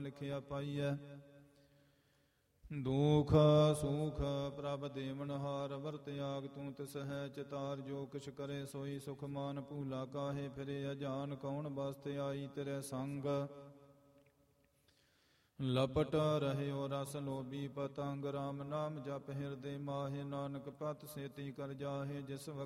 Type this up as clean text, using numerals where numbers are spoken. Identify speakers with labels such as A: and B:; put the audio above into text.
A: ਲਿਖਿਆ ਪਾਈਐ। ਦੁਖ ਸੁਖ ਪ੍ਰਭ ਦੇਵਨਹਾਰ, ਵਰ ਤਿਆਗ ਤੂੰ ਤਿਸ ਹੈ ਚਿਤਾਰ। ਜੋ ਕਿਛ ਕਰੇ ਸੋਈ ਸੁਖ ਮਾਨ, ਭੂਲਾ ਕਾਹੇ ਫਿਰੇ ਅਜਾਨ। ਕੌਣ ਬਸਤ ਆਈ ਤੇਰੇ ਸੰਗ, ਲਪਟ ਰਹਿਓ ਰਸ ਲੋਭੀ ਪਤੰਗ। ਰਾਮ ਨਾਮ ਜਪ ਹਿਰਦੇ ਮਾਹੇ, ਨਾਨਕ ਪਤ ਸੇਤੀ ਕਰ ਜਾਹੇ। ਜਿਸ